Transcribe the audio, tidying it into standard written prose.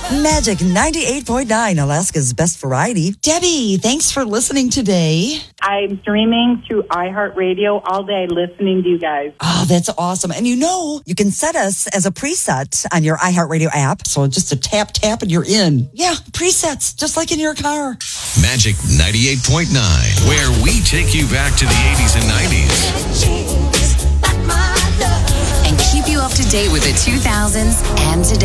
Magic 98.9, Alaska's best variety. Debbie, thanks for listening today. I'm streaming through iHeartRadio all day listening to you guys. Oh, that's awesome. And you can set us as a preset on your iHeartRadio app. So just a tap and you're in. Yeah, presets, just like in your car. Magic 98.9, where we take you back to the 80s and 90s. And keep you up to date with the 2000s and today.